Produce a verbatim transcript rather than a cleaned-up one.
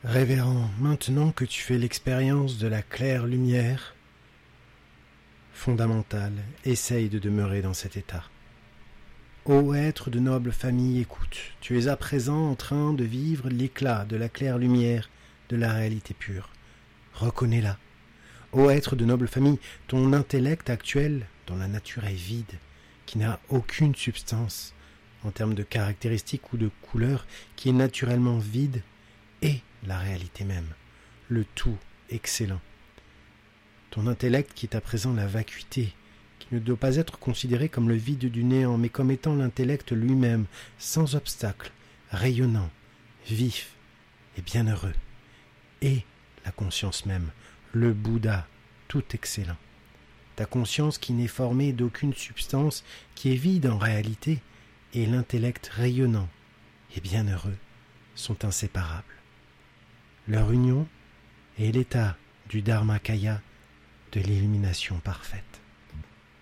Révérend, maintenant que tu fais l'expérience de la claire lumière fondamentale, essaye de demeurer dans cet état. Ô être de noble famille, écoute, tu es à présent en train de vivre l'éclat de la claire lumière de la réalité pure. Reconnais-la. Ô être de noble famille, ton intellect actuel, dont la nature est vide, qui n'a aucune substance en termes de caractéristiques ou de couleurs, qui est naturellement vide, est la réalité même, le tout excellent. Ton intellect qui est à présent la vacuité, qui ne doit pas être considéré comme le vide du néant, mais comme étant l'intellect lui-même, sans obstacle, rayonnant, vif et bienheureux, et la conscience même, le Bouddha, tout excellent. Ta conscience qui n'est formée d'aucune substance, qui est vide en réalité, et l'intellect rayonnant et bienheureux sont inséparables. Leur union est l'état du Dharmakaya de l'illumination parfaite.